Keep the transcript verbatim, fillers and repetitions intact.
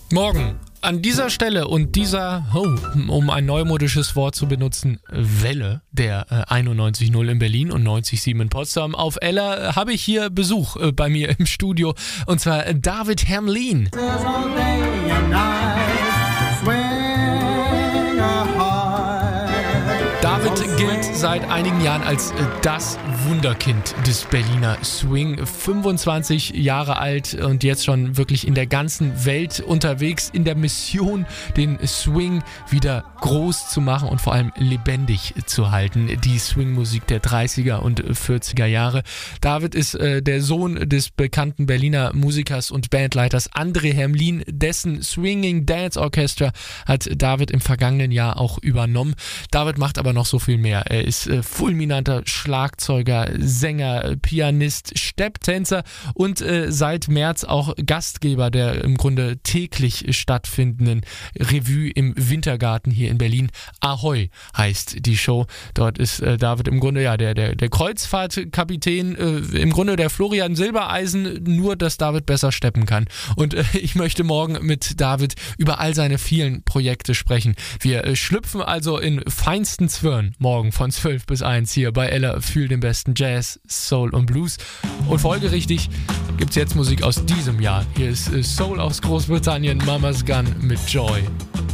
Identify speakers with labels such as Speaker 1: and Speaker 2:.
Speaker 1: Morgen. An dieser Stelle und dieser, oh, um ein neumodisches Wort zu benutzen, Welle der äh, einundneunzig Komma null in Berlin und neunzig Komma sieben in Potsdam auf Ella, äh, habe ich hier Besuch äh, bei mir im Studio, und zwar äh, David Hermlin. David gilt seit einigen Jahren als äh, das Wunderkind des Berliner Swing. fünfundzwanzig Jahre alt und jetzt schon wirklich in der ganzen Welt unterwegs, in der Mission, den Swing wieder groß zu machen und vor allem lebendig zu halten. Die Swing-Musik der dreißiger und vierziger Jahre. David ist äh, der Sohn des bekannten Berliner Musikers und Bandleiters André Hermlin. Dessen Swinging Dance Orchestra hat David im vergangenen Jahr auch übernommen. David macht aber noch so viel mehr. Er ist äh, fulminanter Schlagzeuger, Sänger, Pianist, Stepptänzer und äh, seit März auch Gastgeber der im Grunde täglich stattfindenden Revue im Wintergarten hier in Berlin. Ahoi heißt die Show. Dort ist äh, David im Grunde ja der, der, der Kreuzfahrtkapitän, äh, im Grunde der Florian Silbereisen, nur dass David besser steppen kann. Und äh, ich möchte morgen mit David über all seine vielen Projekte sprechen. Wir äh, schlüpfen also in feinsten Zwirn morgen von zwölf bis eins hier bei Ella, fühl den besten Jazz, Soul und Blues. Und folgerichtig gibt's jetzt Musik aus diesem Jahr. Hier ist äh, Soul aus Großbritannien, Mama's Gun mit Joy.